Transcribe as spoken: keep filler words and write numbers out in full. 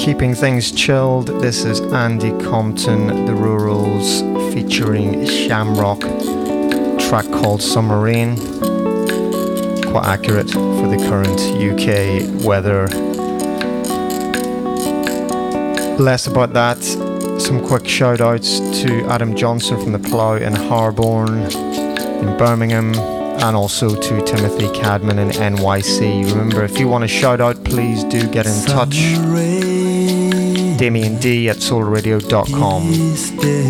Keeping things chilled, this is Andy Compton, The Rurals, featuring Shamrock, track called Submarine. Quite accurate for the current U K weather. Less about that, some quick shout outs to Adam Johnson from the Plough in Harborne in Birmingham, and also to Timothy Cadman in N Y C. Remember, if you want a shout out, please do get in touch. Damien D at soul radio dot com.